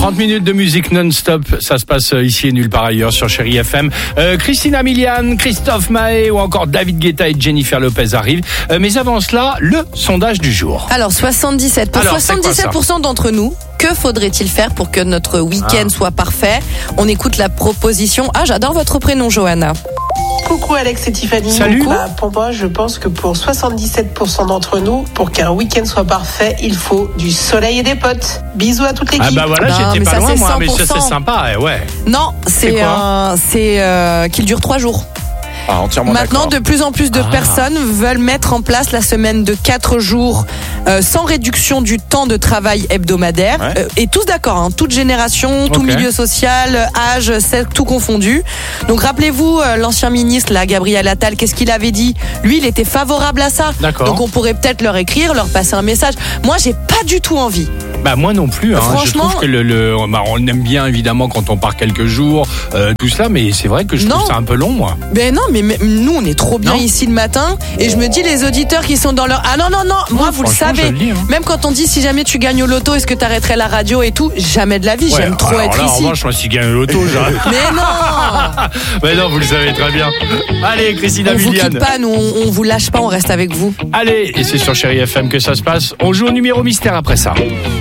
30 minutes de musique non-stop, ça se passe ici et nulle part ailleurs sur Chérie FM. Christina Milian, Christophe Maé ou encore David Guetta et Jennifer Lopez arrivent. Mais avant cela, le sondage du jour. Alors 77. Pour 77% d'entre nous, que faudrait-il faire pour que notre week-end soit parfait? On écoute la proposition. Ah, j'adore votre prénom, Johanna. Coucou Alex et Tiffany. Salut. Pour moi, je pense que pour 77% d'entre nous, pour qu'un week-end soit parfait, il faut du soleil et des potes. Bisous à toute l'équipe. Ah bah voilà, Non, j'étais mais pas ça, loin c'est moi, mais ça 100%. c'est sympa, ouais. Non, c'est qu'il dure 3 jours. Ah, entièrement Maintenant, d'accord. de plus en plus de personnes veulent mettre en place la semaine de 4 jours sans réduction du temps de travail hebdomadaire. Ouais. Et tous d'accord, hein, toute génération, tout Ok. milieu social, âge, tout confondu. Donc rappelez-vous, l'ancien ministre, là, Gabriel Attal, qu'est-ce qu'il avait dit? Lui, il était favorable à ça. D'accord. Donc on pourrait peut-être leur écrire, leur passer un message. Moi, j'ai pas du tout envie. Bah moi non plus. Hein. Franchement- Je trouve que on aime bien évidemment quand on part quelques jours, tout cela, mais c'est vrai que je trouve Non. ça un peu long, moi. Ben non, mais nous, on est trop bien Non. ici le matin. Et je me dis, les auditeurs qui sont dans leur... Ah non, moi, vous le franchement, savez. je le dis, hein. Même quand on dit, si jamais tu gagnes au loto, est-ce que t'arrêterais la radio et tout? Jamais de la vie, j'aime trop alors être là, en ici. revanche, moi, si je gagne l'auto, j'arrête. Mais non. Mais non, vous le savez très bien. Allez, Christina On vous Milian. quitte pas, nous, on vous lâche pas, on reste avec vous. Allez, et c'est sur Chérie FM que ça se passe. On joue au numéro mystère après ça.